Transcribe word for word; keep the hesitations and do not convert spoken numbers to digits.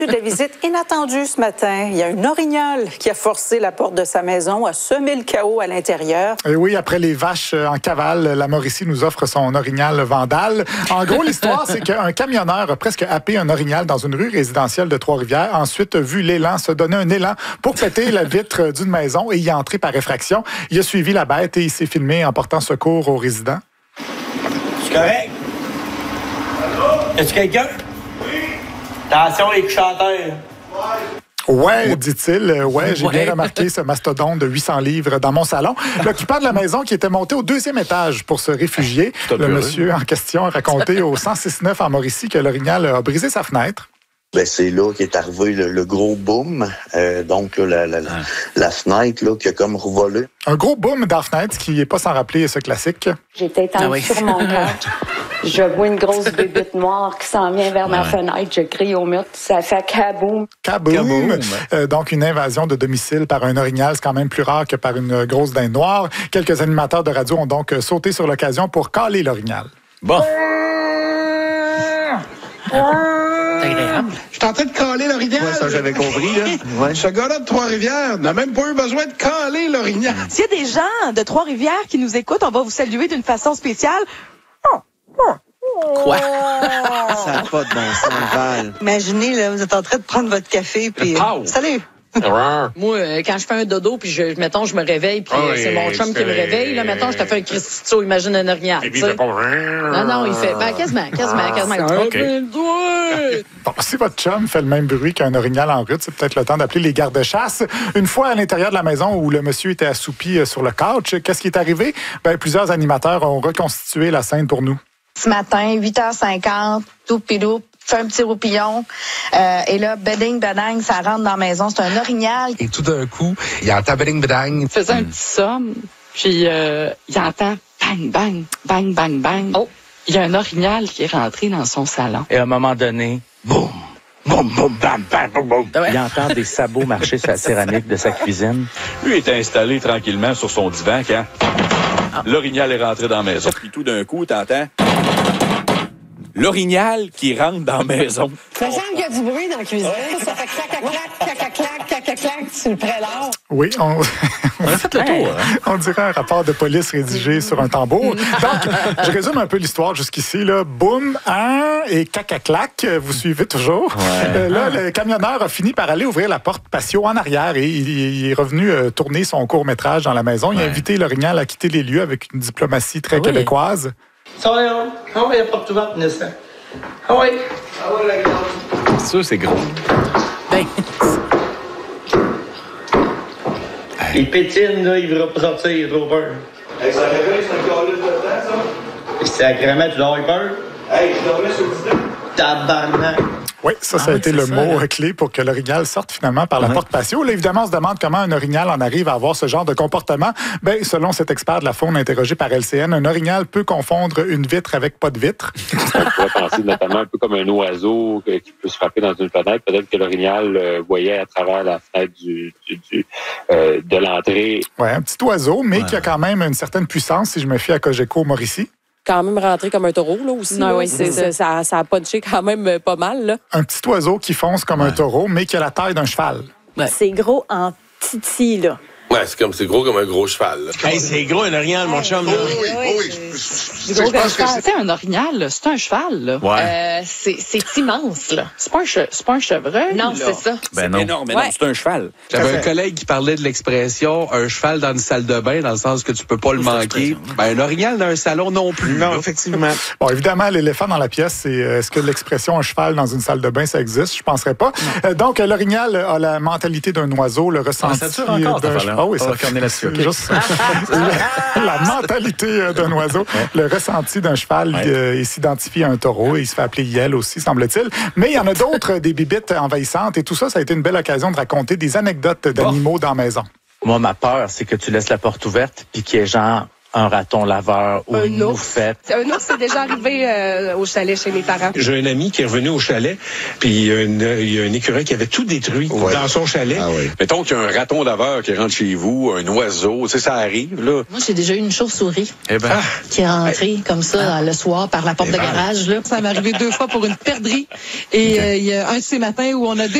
De visite inattendue ce matin. Il y a une orignale qui a forcé la porte de sa maison, a semé le chaos à l'intérieur. Et oui, après les vaches en cavale, la Mauricie nous offre son orignal vandale. En gros, l'histoire, c'est qu'un camionneur a presque happé un orignal dans une rue résidentielle de Trois-Rivières. Ensuite, vu l'élan, se donner un élan pour péter la vitre d'une maison et y entrer par effraction. Il a suivi la bête et il s'est filmé en portant secours aux résidents. C'est correct? Est-ce quelqu'un? Attention, les chanteurs. Ouais, dit-il. Ouais, j'ai bien remarqué ce mastodonte de huit cents livres dans mon salon. L'occupant de la maison qui était monté au deuxième étage pour se réfugier. Le monsieur en question a raconté au cent six neuf en Mauricie que l'orignal a brisé sa fenêtre. Ben, c'est là qu'est arrivé le, le gros boom. Euh, donc, là, la, la, ah. la fenêtre là, qui a comme revolé. Un gros boom dans la fenêtre qui n'est pas sans rappeler ce classique. J'étais étendue ah oui. sur mon couch. Je vois une grosse bébête noire qui s'en vient vers ouais. ma fenêtre. Je crie au mur. Ça fait kaboum. Kaboum. kaboum. Euh, donc, une invasion de domicile par un orignal, c'est quand même plus rare que par une grosse dinde noire. Quelques animateurs de radio ont donc sauté sur l'occasion pour caler l'orignal. Bon. C'est agréable. Je suis en train de caler l'orignal. Ouais, ça, j'avais compris, là. Ouais. Ce gars-là de Trois-Rivières n'a même pas eu besoin de caler l'orignal. S'il y a des gens de Trois-Rivières qui nous écoutent, on va vous saluer d'une façon spéciale. Quoi? Ça n'a pas de bon sens, Val. Imaginez, là, vous êtes en train de prendre votre café, puis... Oh. Salut! Moi, euh, quand je fais un dodo, puis je, mettons, je me réveille, puis oh, c'est mon chum qui me réveille, là, mettons, je te fais un Christito, imagine un orignal, tu sais. Non, non, il fait, ben, quasiment, quasiment, quasiment. Okay. Bon, si votre chum fait le même bruit qu'un orignal en route, c'est peut-être le temps d'appeler les gardes-chasse. Une fois à l'intérieur de la maison où le monsieur était assoupi sur le couch, qu'est-ce qui est arrivé? Ben, plusieurs animateurs ont reconstitué la scène pour nous. Ce matin, huit heures cinquante, tout pilou, fait un petit roupillon. Euh, et là, beding, bedang, ça rentre dans la maison. C'est un orignal. Et tout d'un coup, il entend beding, bedang. Il faisait un petit somme, puis euh, il entend bang, bang, bang, bang, bang. Oh, il y a un orignal qui est rentré dans son salon. Et à un moment donné, boum, boum, boum, bam, bam, boum, boum. Ouais. Il entend des sabots marcher sur la céramique de sa cuisine. Lui était installé tranquillement sur son divan quand ah. l'orignal est rentré dans la maison. Puis tout d'un coup, t'entends... l'orignal qui rentre dans la maison. Ça semble qu'il y a du bruit dans la cuisine. Ça fait clac, clac, clac, clac, clac, clac, clac, sur le prélat. Oui, on... on a fait le tour. Hein? On dirait un rapport de police rédigé sur un tambour. Donc, je résume un peu l'histoire jusqu'ici. Là. Boum, hein, et caca-clac, vous suivez toujours. Ouais. Euh, là, le camionneur a fini par aller ouvrir la porte patio en arrière et il, il est revenu euh, tourner son court-métrage dans la maison. Il ouais. a invité l'orignal à quitter les lieux avec une diplomatie très ah oui. québécoise. Ça va, hein? Ah oui, il n'y a pas de tout ouverte, Nessin. Ah oui. Ah oui, la grande. Ça, c'est gros. Ben. Il pétine, là, il ne voudra pas sortir, il a trop peur. Hey, ça réveille, c'est un calice de temps, ça? Sacrément, tu dois avoir peur? Hey, je dormais sur le divan. Tabarnak. Oui, ça, ça ah, a oui, été le ça, mot hein? clé pour que l'orignal sorte finalement par la ouais. porte patio. Là, évidemment, on se demande comment un orignal en arrive à avoir ce genre de comportement. Ben, selon cet expert de la faune interrogé par L C N, un orignal peut confondre une vitre avec pas de vitre. On pourrait penser notamment un peu comme un oiseau qui peut se frapper dans une fenêtre. Peut-être que l'orignal euh, voyait à travers la fenêtre du, du, du, euh, de l'entrée. Oui, un petit oiseau, mais ouais. qui a quand même une certaine puissance, si je me fie à Cogeco Mauricie. Quand même rentré comme un taureau, là, aussi. Non, là. Oui, c'est, c'est, ça, ça a punché quand même pas mal, là. Un petit oiseau qui fonce comme ouais. un taureau, mais qui a la taille d'un cheval. Ouais. C'est gros en titi, là. Ouais, c'est comme c'est gros comme un gros cheval. Là. Hey, c'est gros un orignal, mon chum. Là. Oui, oui, oui. oui. C'est gros comme un cheval. C'est un orignal, là. C'est un cheval, là. Ouais. Euh, c'est, c'est immense, là. C'est pas un, che- c'est pas un chevreuil. Non, là. C'est ça. Ben non. C'est énorme, mais ouais. non, c'est un cheval. J'avais un collègue qui parlait de l'expression un cheval dans une salle de bain, dans le sens que tu peux pas le manquer. Ben, un orignal dans un salon non plus. Non, effectivement. Bon, évidemment, l'éléphant dans la pièce, c'est est-ce que l'expression un cheval dans une salle de bain, ça existe? Je penserais pas. Euh, donc, l'orignal a la mentalité d'un oiseau, le ressenti. Ah, ça dure encore, d'un cheval. Ah oui, ça fait là-dessus. Okay. Juste la, la mentalité d'un oiseau, ouais. le ressenti d'un cheval, ouais. euh, il s'identifie à un taureau et il se fait appeler Yel aussi, semble-t-il. Mais il y en a d'autres, des bibites envahissantes et tout ça, ça a été une belle occasion de raconter des anecdotes d'animaux bon. dans la maison. Moi, ma peur, c'est que tu laisses la porte ouverte puis qu'il y ait genre un raton laveur ou un une ours. moufette. Un ours, c'est déjà arrivé euh, au chalet chez mes parents. J'ai un ami qui est revenu au chalet, puis il y a, une, il y a un écureuil qui avait tout détruit ouais. dans son chalet. Ah oui. Mettons qu'il y a un raton laveur qui rentre chez vous, un oiseau, tu sais, ça arrive, là. Moi, j'ai déjà eu une chauve-souris eh ben. ah. qui est rentrée eh. comme ça ah. le soir par la porte eh de ben. garage. Là. Ça m'est arrivé deux fois pour une perdrix. Et okay. euh, il y a un de ces matins où on a